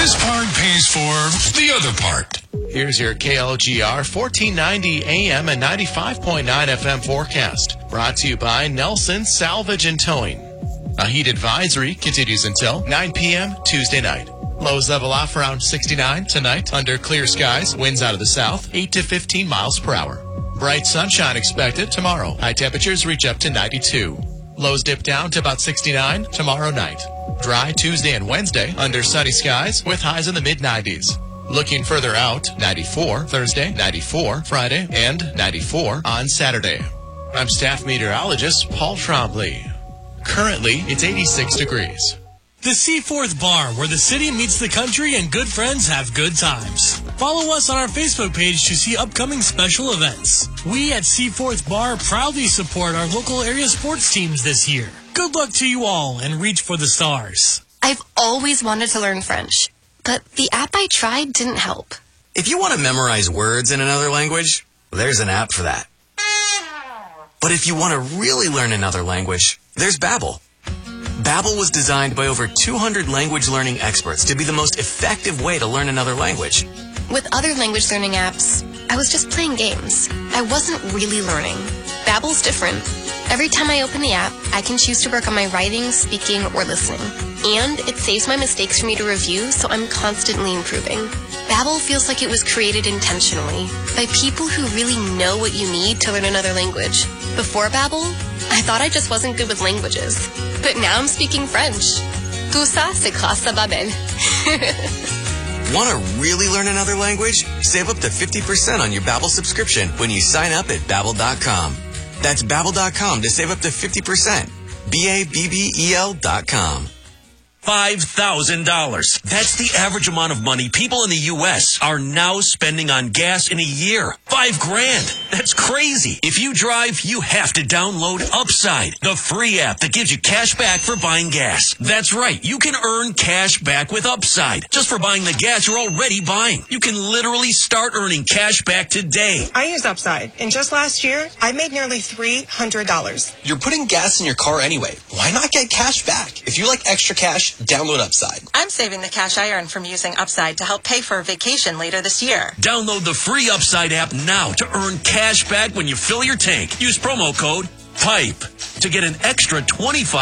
This part pays for the other part. Here's your KLGR 1490 AM and 95.9 FM forecast. Brought to you by Nelson Salvage and Towing. A heat advisory continues until 9 p.m. Tuesday night. Lows level off around 69 tonight under clear skies. Winds out of the south, 8 to 15 miles per hour. Bright sunshine expected tomorrow. High temperatures reach up to 92. Lows dip down to about 69 tomorrow night. Dry Tuesday and Wednesday under sunny skies with highs in the mid-90s. Looking further out, 94 Thursday, 94 Friday, and 94 on Saturday. I'm staff meteorologist Paul Trombley. Currently, it's 86 degrees. The Seaforth Bar, where the city meets the country and good friends have good times. Follow us on our Facebook page to see upcoming special events. We at Seaforth Bar proudly support our local area sports teams this year. Good luck to you all and reach for the stars. I've always wanted to learn French, but the app I tried didn't help. If you want to memorize words in another language, there's an app for that. But if you want to really learn another language, there's Babbel. Babbel was designed by over 200 language learning experts to be the most effective way to learn another language. With other language learning apps, I was just playing games. I wasn't really learning. Babbel's different. Every time I open the app, I can choose to work on my writing, speaking, or listening. And it saves my mistakes for me to review, so I'm constantly improving. Babbel feels like it was created intentionally by people who really know what you need to learn another language. Before Babbel, I thought I just wasn't good with languages. But now I'm speaking French. Tout ça, c'est grâce à Babbel. Want to really learn another language? Save up to 50% on your Babbel subscription when you sign up at Babbel.com. That's Babbel.com to save up to 50%. Babbel.com. $5,000. That's the average amount of money people in the U.S. are now spending on gas in a year. $5,000. That's crazy. If you drive, you have to download Upside, the free app that gives you cash back for buying gas. That's right. You can earn cash back with Upside just for buying the gas you're already buying. You can literally start earning cash back today. I use Upside, and just last year, I made nearly $300. You're putting gas in your car anyway. Why not get cash back? If you like extra cash, download Upside. I'm saving the cash I earned from using Upside to help pay for a vacation later this year. Download the free Upside app now to earn cash back when you fill your tank. Use promo code PIPE to get an extra $25